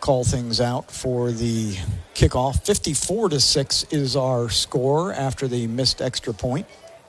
call things out for the kickoff. 54-6 is our score after the missed extra point.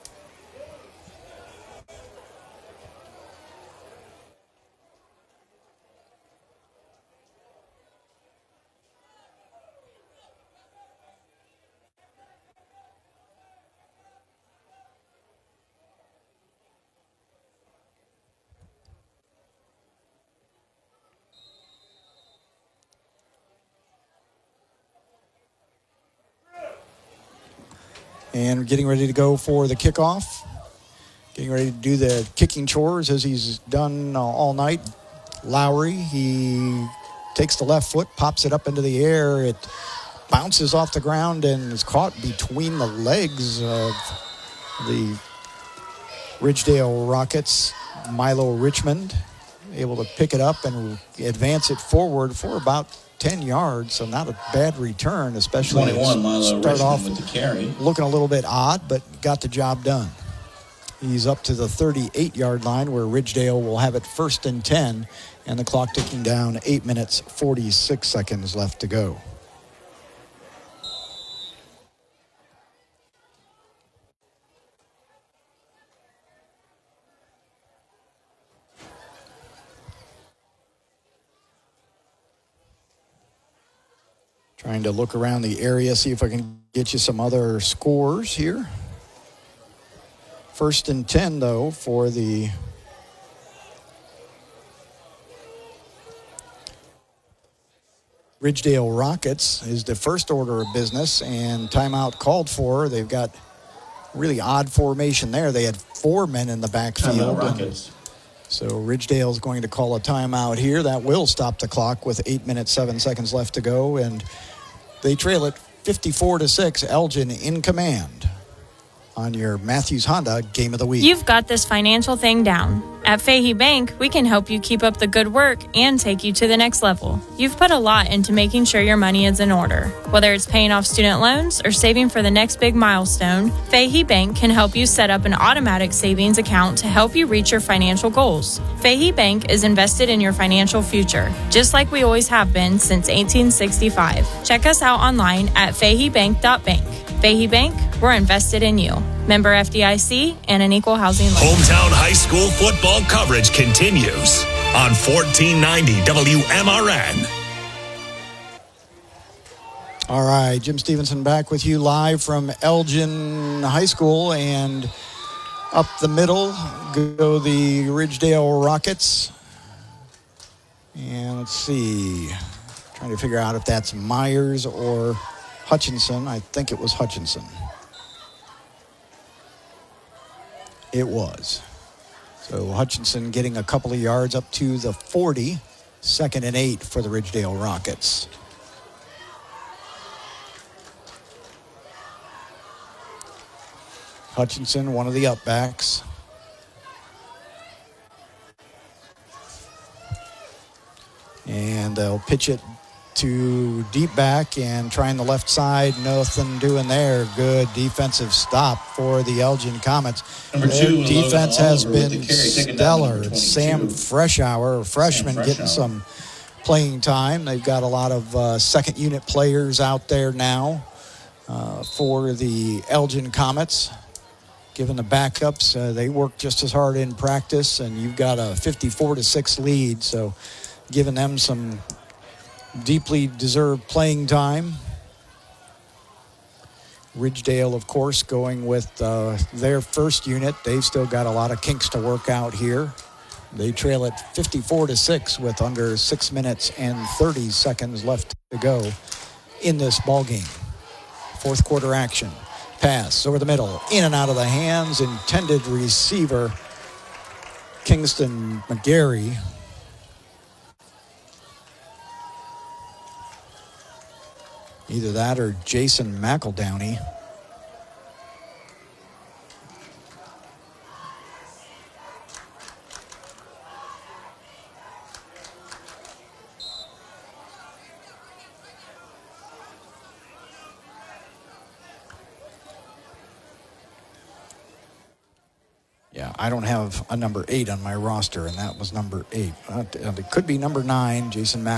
And getting ready to go for the kickoff. Getting ready to do the kicking chores as he's done all night. Lowry, he takes the left foot, pops it up into the air. It bounces off the ground and is caught between the legs of the Ridgedale Rockets. Milo Richmond able to pick it up and advance it forward for about 10 yards, so not a bad return, especially 21, Milo start Richmond off with the carry. Looking a little bit odd, but got the job done. He's up to the 38-yard line where Ridgedale will have it first and 10, and the clock ticking down, 8 minutes, 46 seconds left to go. Trying to look around the area, see if I can get you some other scores here. First and 10, though, for the Ridgedale Rockets is the first order of business, and timeout called for. They've got really odd formation there. They had 4 men in the backfield. Timeout Rockets. So Ridgedale is going to call a timeout here. That will stop the clock with 8 minutes, 7 seconds left to go, and they trail it 54-6. Elgin in command on your Matthews Honda Game of the Week. You've got this financial thing down. At Fahey Bank, we can help you keep up the good work and take you to the next level. You've put a lot into making sure your money is in order. Whether it's paying off student loans or saving for the next big milestone, Fahey Bank can help you set up an automatic savings account to help you reach your financial goals. Fahey Bank is invested in your financial future, just like we always have been since 1865. Check us out online at faheybank.bank. Fahey Bank, we're invested in you. Member FDIC and an equal housing loan. Hometown high school football coverage continues on 1490 WMRN. All right, Jim Stevenson back with you live from Elgin High School, and up the middle go the Ridgedale Rockets. And let's see, trying to figure out if that's Myers or Hutchinson. I think it was Hutchinson. It was. So Hutchinson getting a couple of yards up to the 40. 2nd and 8 for the Ridgedale Rockets. Hutchinson, one of the upbacks. And they'll pitch it to deep back and trying the left side. Nothing doing there. Good defensive stop for the Elgin Comets. Number Their 2, defense has Oliver with been the carry, taken down stellar. number 22. Sam Freshour, freshman, getting Freshour. some playing time. They've got a lot of second unit players out there now for the Elgin Comets. Given the backups, they work just as hard in practice, and you've got a 54-6 lead, so giving them some deeply deserved playing time. Ridgedale, of course, going with their first unit. They've still got a lot of kinks to work out here. They trail it 54-6 with under 6 minutes and 30 seconds left to go in this ball game. Fourth quarter action. Pass over the middle, in and out of the hands. Intended receiver, Kingston McGarry. Either that or Jason McEldowney. Yeah, I don't have a number 8 on my roster, and that was number 8. It could be number 9, Jason